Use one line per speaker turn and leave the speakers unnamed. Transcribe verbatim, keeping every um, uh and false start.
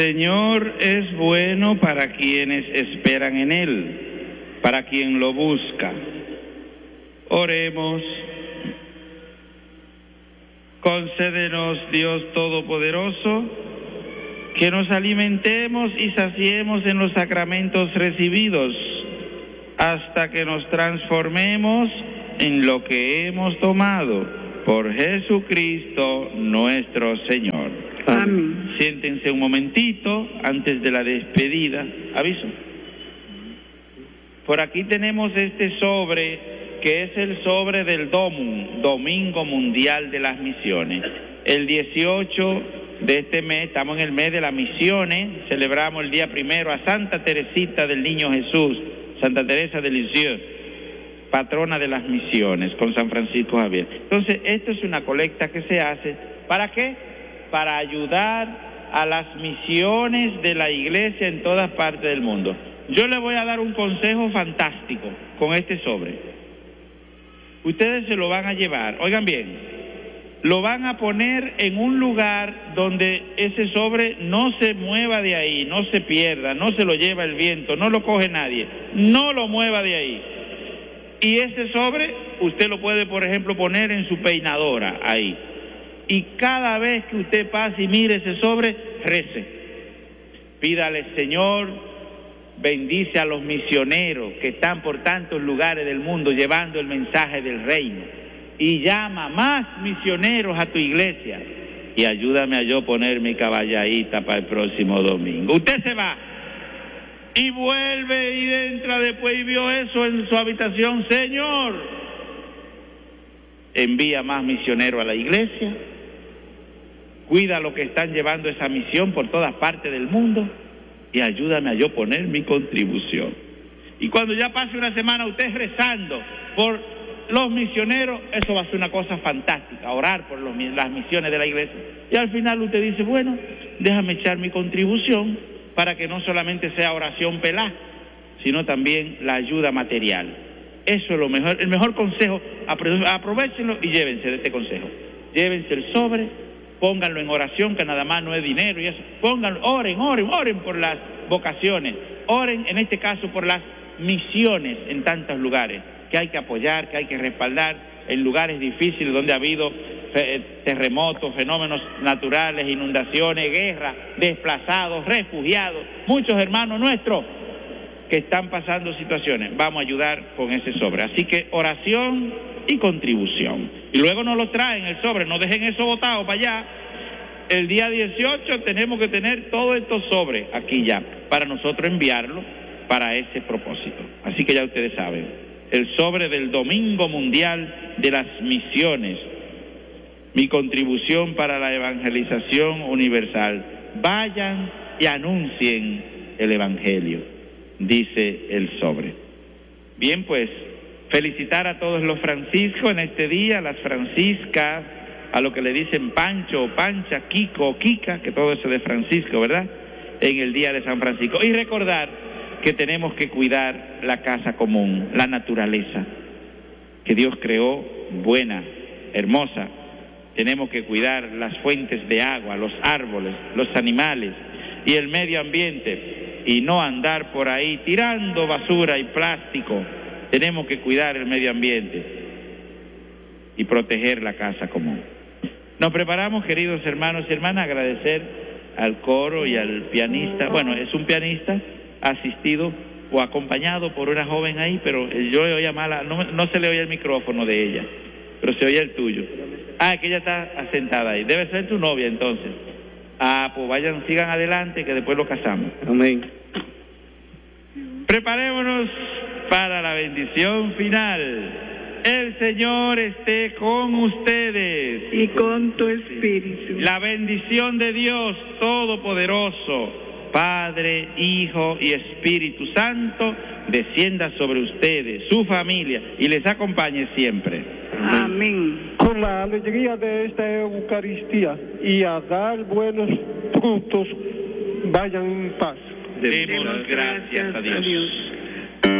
Señor es bueno para quienes esperan en Él, para quien lo busca. Oremos. Concédenos, Dios Todopoderoso, que nos alimentemos y saciemos en los sacramentos recibidos, hasta que nos transformemos en lo que hemos tomado, por Jesucristo nuestro Señor.
Amén.
Siéntense un momentito antes de la despedida. Aviso. Por aquí tenemos este sobre, que es el sobre del DOMUN, Domingo Mundial de las Misiones. El dieciocho de este mes, estamos en el mes de las misiones, celebramos el día primero a Santa Teresita del Niño Jesús, Santa Teresa de Lisieux, patrona de las misiones, con San Francisco Javier. Entonces, esto es una colecta que se hace, ¿para qué? Para ayudar a las misiones de la Iglesia en todas partes del mundo. Yo le voy a dar un consejo fantástico con este sobre. Ustedes se lo van a llevar, oigan bien, lo van a poner en un lugar donde ese sobre no se mueva de ahí, no se pierda, no se lo lleva el viento, no lo coge nadie, no lo mueva de ahí. Y ese sobre usted lo puede, por ejemplo, poner en su peinadora ahí. Y cada vez que usted pase y mire ese sobre, rece. Pídale, Señor, bendice a los misioneros que están por tantos lugares del mundo llevando el mensaje del reino. Y llama más misioneros a tu iglesia. Y ayúdame a yo poner mi caballadita para el próximo domingo. Usted se va y vuelve y entra después y vio eso en su habitación. Señor, envía más misioneros a la iglesia. Cuida a los que están llevando esa misión por todas partes del mundo. Y ayúdame a yo poner mi contribución. Y cuando ya pase una semana usted rezando por los misioneros, eso va a ser una cosa fantástica, orar por los, las misiones de la iglesia. Y al final usted dice, bueno, déjame echar mi contribución para que no solamente sea oración pelá, sino también la ayuda material. Eso es lo mejor, el mejor consejo. Aprovechenlo y llévense de este consejo. Llévense el sobre, pónganlo en oración, que nada más no es dinero y eso. Pónganlo, oren, oren, oren por las vocaciones. Oren, en este caso, por las misiones en tantos lugares que hay que apoyar, que hay que respaldar, en lugares difíciles donde ha habido terremotos, fenómenos naturales, inundaciones, guerras, desplazados, refugiados, muchos hermanos nuestros que están pasando situaciones. Vamos a ayudar con ese sobre. Así que oración y contribución. Y luego nos lo traen el sobre, no dejen eso botado para allá. El día dieciocho tenemos que tener todos estos sobres aquí ya, para nosotros enviarlo para ese propósito. Así que ya ustedes saben, el sobre del Domingo Mundial de las Misiones, mi contribución para la evangelización universal. Vayan y anuncien el Evangelio, dice el sobre. Bien, pues, felicitar a todos los franciscos en este día, a las franciscas, a lo que le dicen Pancho, Pancha, Kiko, Kika, que todo eso de Francisco, ¿verdad? En el día de San Francisco. Y recordar que tenemos que cuidar la casa común, la naturaleza, que Dios creó buena, hermosa. Tenemos que cuidar las fuentes de agua, los árboles, los animales y el medio ambiente, y no andar por ahí tirando basura y plástico. Tenemos que cuidar el medio ambiente y proteger la casa común. Nos preparamos, queridos hermanos y hermanas, a agradecer al coro y al pianista. Bueno, es un pianista asistido o acompañado por una joven ahí, pero yo le oía mala, no, no se le oía el micrófono de ella, pero se oía el tuyo. Ah, que ella está asentada ahí. Debe ser tu novia entonces. Ah, pues vayan, sigan adelante, que después lo casamos.
Amén.
Preparémonos para la bendición final. El Señor esté con ustedes.
Y con tu espíritu.
La bendición de Dios Todopoderoso, Padre, Hijo y Espíritu Santo, descienda sobre ustedes, su familia, y les acompañe siempre.
Amén.
Con la alegría de esta Eucaristía y a dar buenos frutos, vayan en paz.
Demos gracias a Dios.